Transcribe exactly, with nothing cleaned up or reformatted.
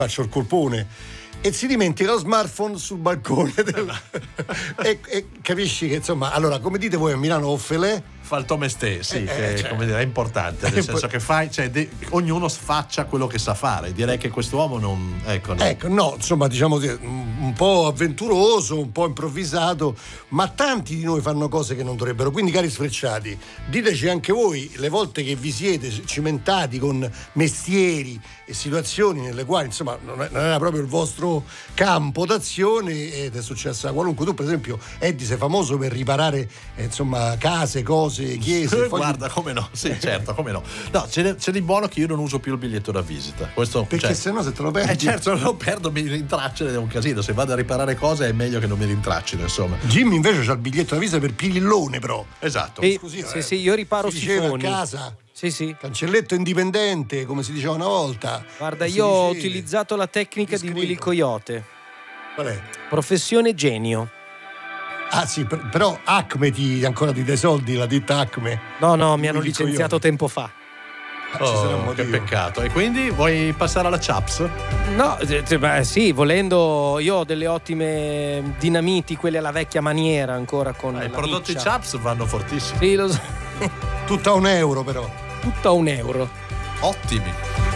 faccio il colpone, e si dimentica lo smartphone sul balcone del... e, e capisci che insomma, allora come dite voi a Milano, offelè fa il tomestè, sì, eh, che cioè, come dire, è importante, nel senso che fai, cioè, de, ognuno faccia quello che sa fare. Direi che quest'uomo non, ecco, no. ecco, no, insomma, diciamo che un po' avventuroso, un po' improvvisato, ma tanti di noi fanno cose che non dovrebbero. Quindi, cari sfrecciati, diteci anche voi le volte che vi siete cimentati con mestieri e situazioni nelle quali, insomma, non era proprio il vostro campo d'azione ed è successa a qualunque. Tu, per esempio, Eddie, sei famoso per riparare, eh, insomma, case, cose, chiese. Guarda, come no, sì, certo, come no. No, c'è, c'è di buono che io non uso più il biglietto da visita. Questo, perché cioè, se no se te lo perdi. Eh certo, se lo perdo mi rintracciano ed è un casino. Se vado a riparare cose è meglio che non mi rintraccino, insomma. Jimmy invece c'ha il biglietto da visita per Pirillone, però. Esatto. E, Scusi, sì, eh, sì, io riparo si diceva sifoni. a casa. Sì, sì. Cancelletto indipendente, come si diceva una volta. Guarda, si io ho diceva. utilizzato la tecnica di Scrivo. Willy Coyote. Qual è? Professione genio. Ah sì, per- però Acme ti ancora ti dai soldi, la ditta Acme. No, no, mi hanno Willy licenziato Coyote. tempo fa. Ah, ci sarà un Oh, che motivo. peccato. E quindi vuoi passare alla Chaps? No, eh, eh, beh, sì, volendo, io ho delle ottime dinamiti, quelle alla vecchia maniera ancora con Ah, I la prodotti miccia. Chaps vanno fortissimi. Sì, lo so. Tutta un euro però. Tutto a un euro. Ottimi.